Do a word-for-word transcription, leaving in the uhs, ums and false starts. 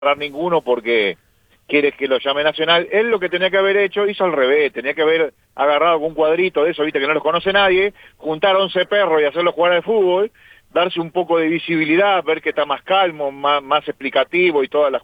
agarrar ninguno porque quiere que lo llame Nacional. Él lo que tenía que haber hecho, hizo al revés, tenía que haber agarrado algún cuadrito de eso, viste, que no los conoce nadie, juntar once perros y hacerlos jugar al fútbol, darse un poco de visibilidad, ver que está más calmo, más, más explicativo y todas las